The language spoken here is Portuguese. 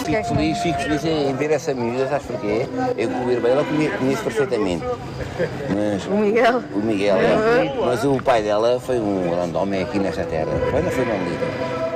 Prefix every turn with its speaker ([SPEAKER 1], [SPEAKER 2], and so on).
[SPEAKER 1] fico feliz em ver essa miúda, sabes porquê? Eu com o irmão, ela conheço perfeitamente. Mas,
[SPEAKER 2] O Miguel?
[SPEAKER 1] O Miguel, é. Mas o pai dela foi um grande homem aqui nesta terra. Olha, foi uma líder.